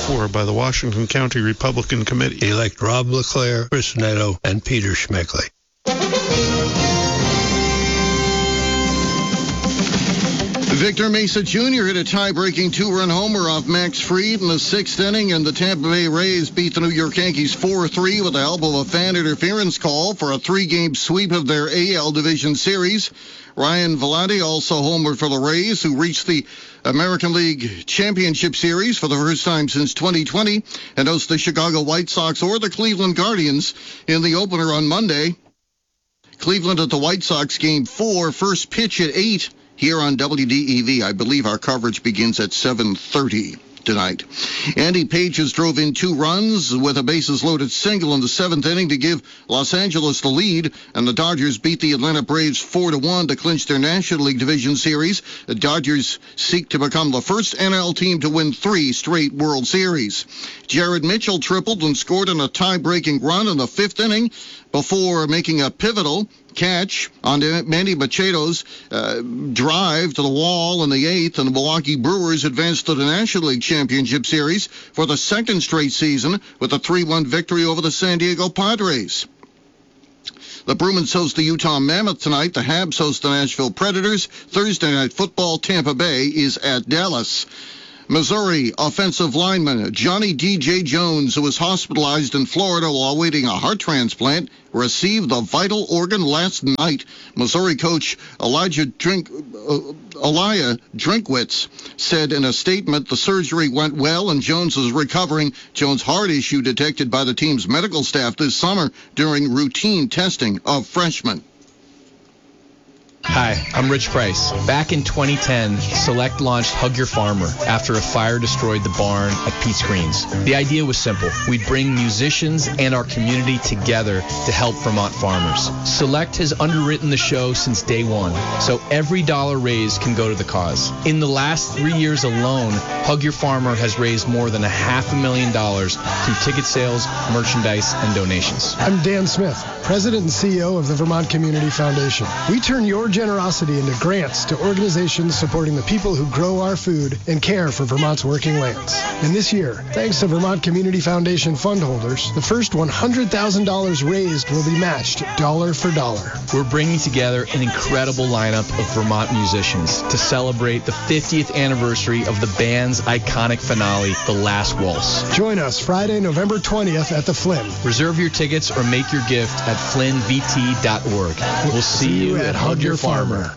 for by the Washington County Republican Committee. Elect Rob LeClaire, Chris Neto, and Peter Schmeckley. Victor Mesa Jr. hit a tie-breaking two-run homer off Max Fried in the sixth inning, and the Tampa Bay Rays beat the New York Yankees 4-3 with the help of a fan interference call for a three-game sweep of their AL Division Series. Ryan Vilade also homered for the Rays, who reached the American League Championship Series for the first time since 2020 and host the Chicago White Sox or the Cleveland Guardians in the opener on Monday. Cleveland at the White Sox Game 4, first pitch at 8 here on WDEV. I believe our coverage begins at 7:30 tonight. Andy Pages drove in 2 runs with a bases-loaded single in the 7th inning to give Los Angeles the lead, and the Dodgers beat the Atlanta Braves 4-1 to clinch their National League Division Series. The Dodgers seek to become the first NL team to win 3 straight World Series. Jared Mitchell tripled and scored on a tie-breaking run in the 5th inning before making a pivotal catch on Manny Machado's drive to the wall in the 8th, and the Milwaukee Brewers advanced to the National League Championship Series for the 2nd straight season with a 3-1 victory over the San Diego Padres. The Bruins host the Utah Mammoth tonight. The Habs host the Nashville Predators. Thursday Night Football, Tampa Bay is at Dallas. Missouri offensive lineman Johnny D.J. Jones, who was hospitalized in Florida while awaiting a heart transplant, received the vital organ last night. Missouri coach Elijah Drinkwitz said in a statement the surgery went well and Jones is recovering. Jones' heart issue detected by the team's medical staff this summer during routine testing of freshmen. Hi, I'm Rich Price. Back in 2010, Select launched Hug Your Farmer after a fire destroyed the barn at Pete's Greens. The idea was simple. We'd bring musicians and our community together to help Vermont farmers. Select has underwritten the show since day one, so every dollar raised can go to the cause. In the last 3 years alone, Hug Your Farmer has raised more than $500,000 through ticket sales, merchandise, and donations. I'm Dan Smith, President and CEO of the Vermont Community Foundation. We turn your generosity into grants to organizations supporting the people who grow our food and care for Vermont's working lands. And this year, thanks to Vermont Community Foundation fund holders, the first $100,000 raised will be matched dollar for dollar. We're bringing together an incredible lineup of Vermont musicians to celebrate the 50th anniversary of the band's iconic finale, The Last Waltz. Join us Friday, November 20th at the Flynn. Reserve your tickets or make your gift at flynnvt.org. We'll see you at Hug Your Farmer.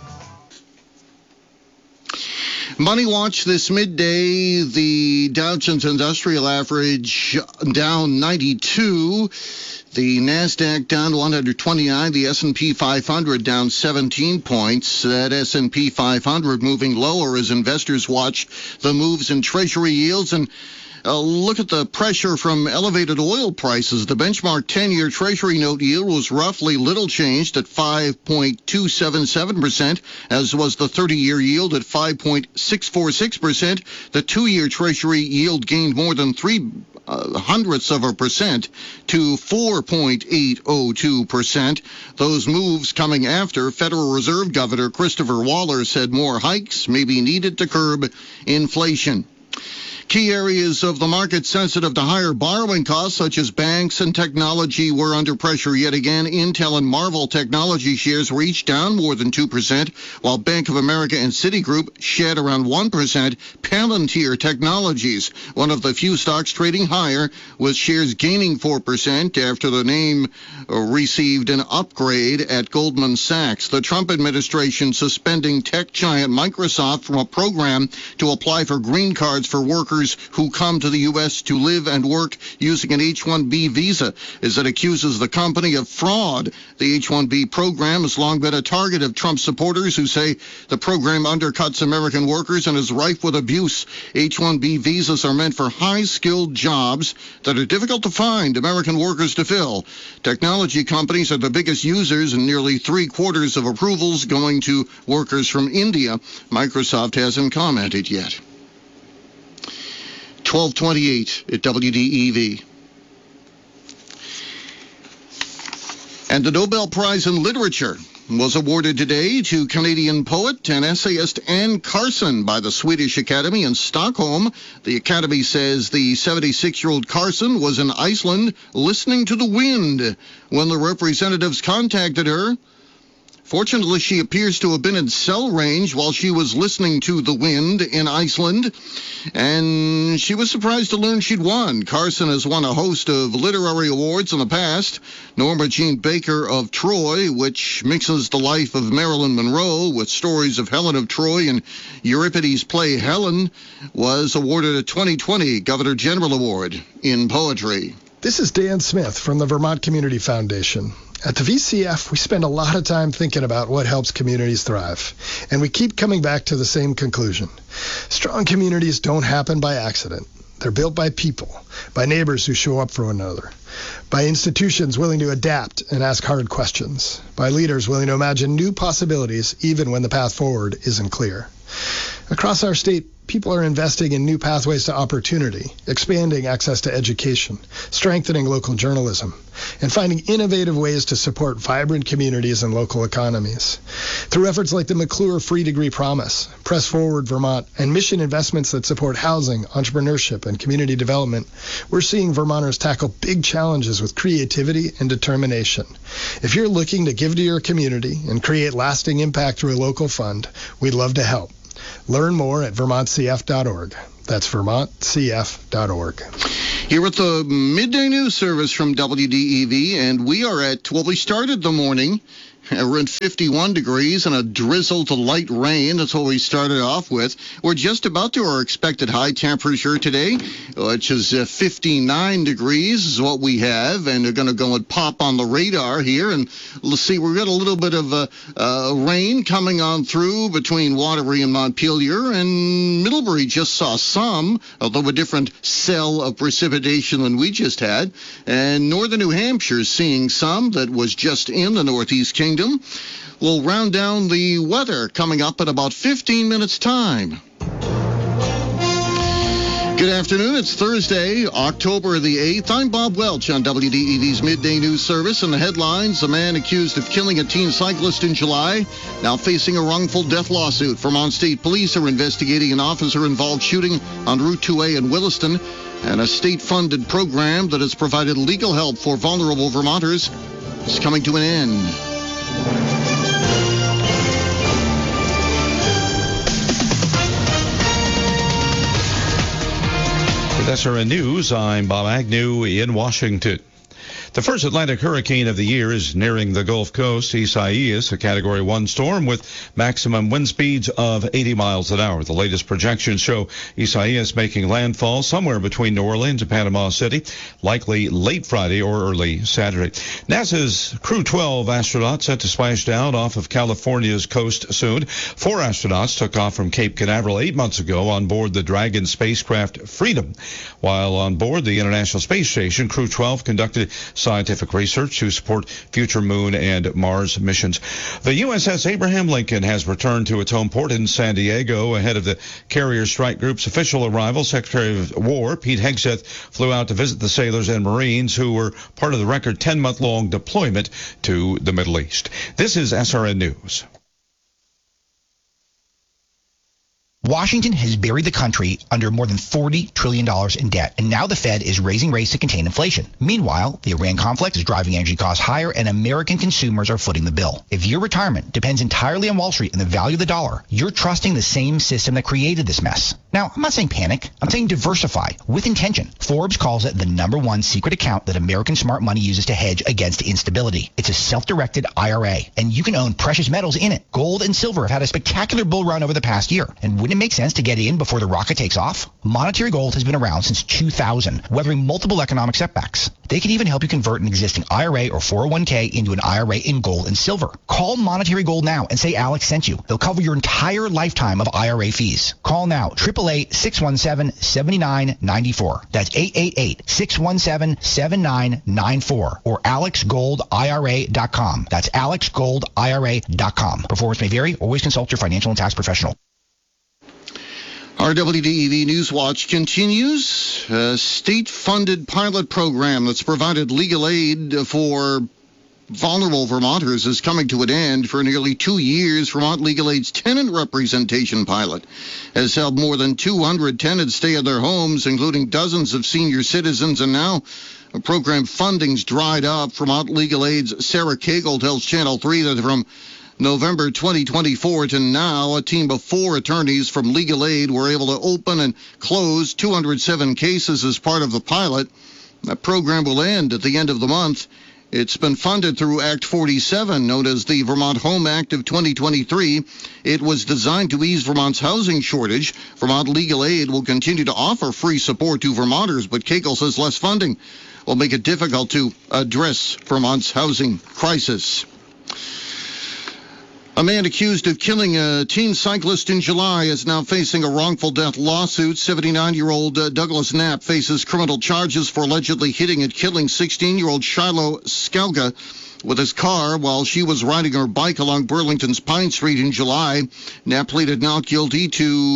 Money Watch this midday, the Dow Jones Industrial Average down 92, the NASDAQ down 129, the S&P 500 down 17 points. That S&P 500 moving lower as investors watch the moves in Treasury yields and look at the pressure from elevated oil prices. The benchmark 10-year Treasury note yield was roughly little changed at 5.277%, as was the 30-year yield at 5.646%. The 2-year Treasury yield gained more than 0.03% to 4.802%. Those moves coming after Federal Reserve Governor Christopher Waller said more hikes may be needed to curb inflation. Key areas of the market sensitive to higher borrowing costs, such as banks and technology, were under pressure yet again. Intel and Marvell Technology shares were each down more than 2%, while Bank of America and Citigroup shed around 1%. Palantir Technologies, one of the few stocks trading higher, with shares gaining 4% after the name received an upgrade at Goldman Sachs. The Trump administration suspending tech giant Microsoft from a program to apply for green cards for workers who come to the U.S. to live and work using an H-1B visa, as it accuses the company of fraud. The H-1B program has long been a target of Trump supporters who say the program undercuts American workers and is rife with abuse. H-1B visas are meant for high-skilled jobs that are difficult to find American workers to fill. Technology companies are the biggest users, and nearly 3/4 of approvals going to workers from India. Microsoft hasn't commented yet. 1228 at WDEV. And the Nobel Prize in Literature was awarded today to Canadian poet and essayist Anne Carson by the Swedish Academy in Stockholm. The Academy says the 76-year-old Carson was in Iceland listening to the wind when the representatives contacted her. Fortunately, she appears to have been in cell range while she was listening to the wind in Iceland, and she was surprised to learn she'd won. Carson has won a host of literary awards in the past. Norma Jean Baker of Troy, which mixes the life of Marilyn Monroe with stories of Helen of Troy and Euripides' play Helen, was awarded a 2020 Governor General Award in poetry. This is Dan Smith from the Vermont Community Foundation. At the VCF, we spend a lot of time thinking about what helps communities thrive, and we keep coming back to the same conclusion. Strong communities don't happen by accident. They're built by people, by neighbors who show up for one another, by institutions willing to adapt and ask hard questions, by leaders willing to imagine new possibilities even when the path forward isn't clear. Across our state, people are investing in new pathways to opportunity, expanding access to education, strengthening local journalism, and finding innovative ways to support vibrant communities and local economies. Through efforts like the McClure Free Degree Promise, Press Forward Vermont, and mission investments that support housing, entrepreneurship, and community development, we're seeing Vermonters tackle big challenges with creativity and determination. If you're looking to give to your community and create lasting impact through a local fund, we'd love to help. Learn more at vermontcf.org. That's vermontcf.org. Here at the Midday News Service from WDEV, and we are at, we started the morning. We're at 51 degrees and a drizzle to light rain. That's what we started off with. We're just about to our expected high temperature today, which is 59 degrees is what we have. And they're going to go and pop on the radar here. And let's see, we've got a little bit of rain coming on through between Waterbury and Montpelier. And Middlebury just saw some, although a different cell of precipitation than we just had. And northern New Hampshire seeing some that was just in the Northeast Kingdom. We'll round down the weather coming up in about 15 minutes' time. Good afternoon. It's Thursday, October the 8th. I'm Bob Welch on WDEV's Midday News Service. And the headlines, a man accused of killing a teen cyclist in July, now facing a wrongful death lawsuit. Vermont State Police are investigating an officer-involved shooting on Route 2A in Williston, and a state-funded program that has provided legal help for vulnerable Vermonters is coming to an end. With SRN News, I'm Bob Agnew in Washington. The first Atlantic hurricane of the year is nearing the Gulf Coast. Isaias, a Category 1 storm with maximum wind speeds of 80 miles an hour. The latest projections show Isaias making landfall somewhere between New Orleans and Panama City, likely late Friday or early Saturday. NASA's Crew 12 astronauts set to splash down off of California's coast soon. 4 astronauts took off from Cape Canaveral 8 months ago on board the Dragon spacecraft Freedom. While on board the International Space Station, Crew 12 conducted scientific research to support future Moon and Mars missions. The USS Abraham Lincoln has returned to its home port in San Diego ahead of the Carrier Strike Group's official arrival. Secretary of War Pete Hegseth flew out to visit the sailors and Marines who were part of the record 10-month-long deployment to the Middle East. This is SRN News. Washington has buried the country under more than $40 trillion in debt, and now the Fed is raising rates to contain inflation. Meanwhile, the Iran conflict is driving energy costs higher, and American consumers are footing the bill. If your retirement depends entirely on Wall Street and the value of the dollar, you're trusting the same system that created this mess. Now, I'm not saying panic. I'm saying diversify with intention. Forbes calls it the #1 secret account that American smart money uses to hedge against instability. It's a self-directed IRA, and you can own precious metals in it. Gold and silver have had a spectacular bull run over the past year, and wouldn't it make sense to get in before the rocket takes off? Monetary Gold has been around since 2000, weathering multiple economic setbacks. They can even help you convert an existing IRA or 401k into an IRA in gold and silver. Call Monetary Gold now and say Alex sent you. They'll cover your entire lifetime of IRA fees. Call now, 888-617-7994. That's 888-617-7994 or alexgoldira.com. That's alexgoldira.com. Performance may vary. Always consult your financial and tax professional. Our WDEV Newswatch continues. A state-funded pilot program that's provided legal aid for Vulnerable Vermonters is coming to an end. For nearly 2 years, Vermont Legal Aid's tenant representation pilot has helped more than 200 tenants stay in their homes, including dozens of senior citizens, and now program funding's dried up. Vermont Legal Aid's Sarah Cagle tells Channel 3 that from November 2024 to now, a team of 4 attorneys from Legal Aid were able to open and close 207 cases as part of the pilot. That program will end at the end of the month. It's been funded through Act 47, known as the Vermont Home Act of 2023. It was designed to ease Vermont's housing shortage. Vermont Legal Aid will continue to offer free support to Vermonters, but Cagle says less funding will make it difficult to address Vermont's housing crisis. A man accused of killing a teen cyclist in July is now facing a wrongful death lawsuit. 79-year-old Douglas Knapp faces criminal charges for allegedly hitting and killing 16-year-old Shiloh Skalga with his car while she was riding her bike along Burlington's Pine Street in July. Knapp pleaded not guilty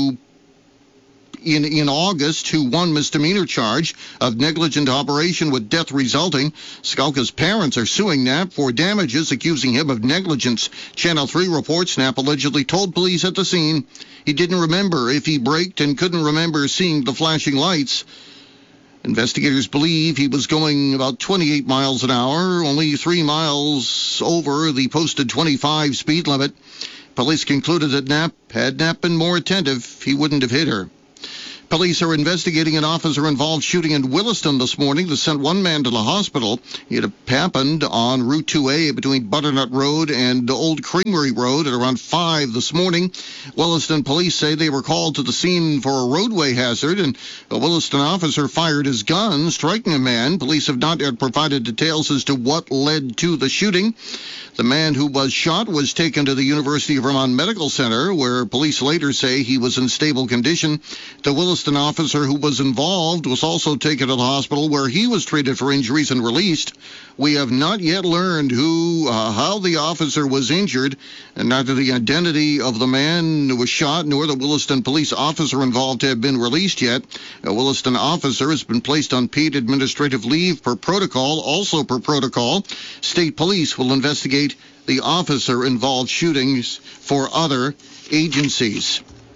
in August to one misdemeanor charge of negligent operation with death resulting. Skalka's parents are suing Knapp for damages, accusing him of negligence. Channel 3 reports Knapp allegedly told police at the scene he didn't remember if he braked and couldn't remember seeing the flashing lights. Investigators believe he was going about 28 miles an hour, only 3 miles over the posted 25 speed limit. Police concluded that had Knapp been more attentive, he wouldn't have hit her. Police are investigating an officer-involved shooting in Williston this morning that sent one man to the hospital. It happened on Route 2A between Butternut Road and Old Creamery Road at around 5 this morning. Williston police say they were called to the scene for a roadway hazard, and a Williston officer fired his gun, striking a man. Police have not yet provided details as to what led to the shooting. The man who was shot was taken to the University of Vermont Medical Center, where police later say he was in stable condition. The Williston officer who was involved was also taken to the hospital, where he was treated for injuries and released. We have not yet learned how the officer was injured, and neither the identity of the man who was shot nor the Williston police officer involved have been released yet. A Williston officer has been placed on paid administrative leave per protocol. Also per protocol, state police will investigate the officer-involved shootings for other agencies.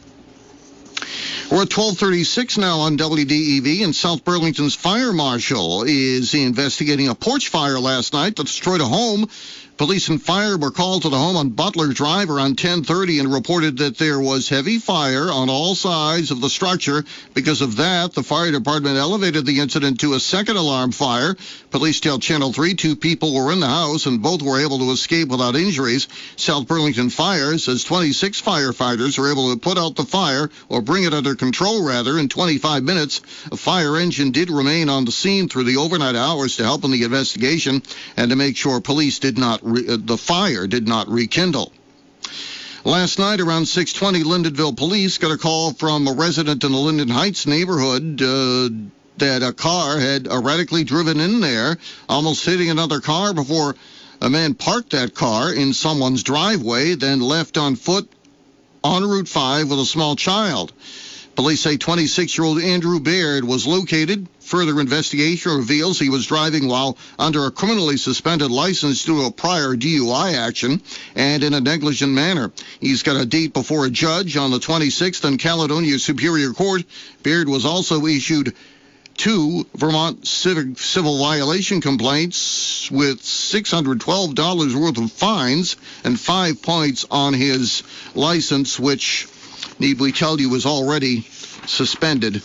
We're at 12:36 now on WDEV, and South Burlington's fire marshal is investigating a porch fire last night that destroyed a home. Police and fire were called to the home on Butler Drive around 10:30 and reported that there was heavy fire on all sides of the structure. Because of that, the fire department elevated the incident to a second alarm fire. Police tell Channel 3 2 people were in the house and both were able to escape without injuries. South Burlington Fire says 26 firefighters were able to put out the fire, or bring it under control rather, in 25 minutes. A fire engine did remain on the scene through the overnight hours to help in the investigation and to make sure police the fire did not rekindle. Last night around 6:20, Lindenville police got a call from a resident in the Linden Heights neighborhood that a car had erratically driven in there, almost hitting another car before a man parked that car in someone's driveway, then left on foot on Route 5 with a small child. Police say 26-year-old Andrew Baird was located. Further investigation reveals he was driving while under a criminally suspended license due to a prior DUI action and in a negligent manner. He's got a date before a judge on the 26th in Caledonia Superior Court. Baird was also issued 2 Vermont civil violation complaints with $612 worth of fines and 5 points on his license, which, need we tell you, was already suspended.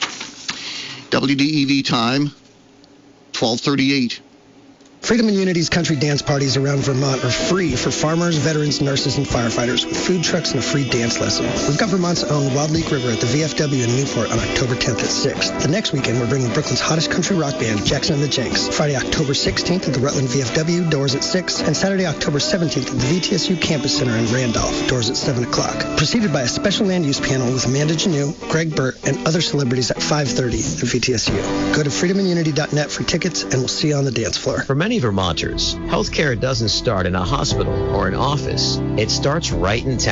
WDEV time, 12:38. Freedom and Unity's country dance parties around Vermont are free for farmers, veterans, nurses, and firefighters with food trucks and a free dance lesson. We've got Vermont's own Wild Lake River at the VFW in Newport on October 10th at 6. The next weekend, we're bringing Brooklyn's hottest country rock band, Jackson and the Jenks. Friday, October 16th at the Rutland VFW, doors at 6. And Saturday, October 17th at the VTSU Campus Center in Randolph, doors at 7 o'clock. Preceded by a special land use panel with Amanda Janeau, Greg Burt, and other celebrities at 5:30 at VTSU. Go to freedomunity.net for tickets, and we'll see you on the dance floor. For many Vermonters, healthcare doesn't start in a hospital or an office. It starts right in town.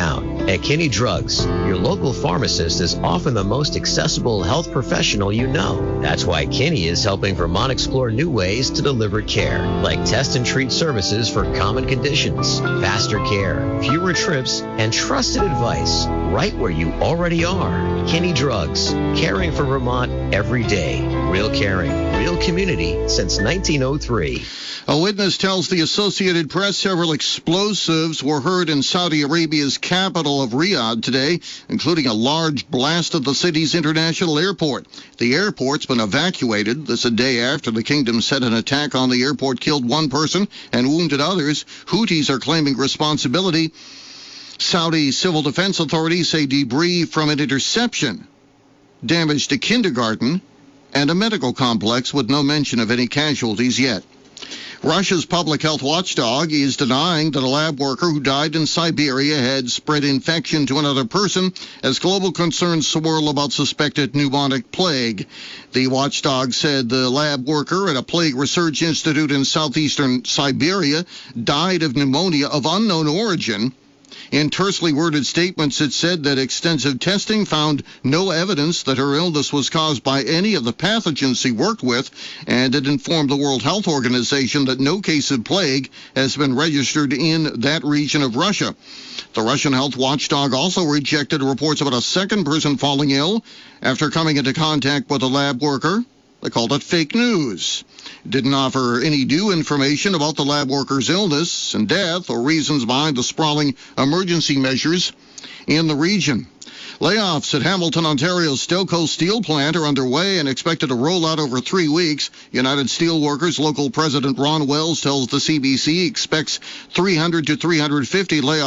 At Kinney Drugs, your local pharmacist is often the most accessible health professional you know. That's why Kinney is helping Vermont explore new ways to deliver care, like test and treat services for common conditions, faster care, fewer trips, and trusted advice right where you already are. Kinney Drugs, caring for Vermont every day. Real caring, real community since 1903. A witness tells the Associated Press several explosives were heard in Saudi Arabia's capital of Riyadh today, including a large blast at the city's international airport. The airport's been evacuated. This a day after the kingdom said an attack on the airport killed one person and wounded others. Houthis are claiming responsibility. Saudi civil defense authorities say debris from an interception damaged a kindergarten and a medical complex, with no mention of any casualties yet. Russia's public health watchdog is denying that a lab worker who died in Siberia had spread infection to another person as global concerns swirl about suspected pneumonic plague. The watchdog said the lab worker at a plague research institute in southeastern Siberia died of pneumonia of unknown origin. In tersely worded statements, it said that extensive testing found no evidence that her illness was caused by any of the pathogens she worked with, and it informed the World Health Organization that no case of plague has been registered in that region of Russia. The Russian health watchdog also rejected reports about a second person falling ill after coming into contact with a lab worker. They called it fake news. Didn't offer any new information about the lab worker's illness and death or reasons behind the sprawling emergency measures in the region. Layoffs at Hamilton, Ontario's Stelco steel plant are underway and expected to roll out over 3 weeks. United Steelworkers local president Ron Wells tells the CBC he expects 300 to 350 layoffs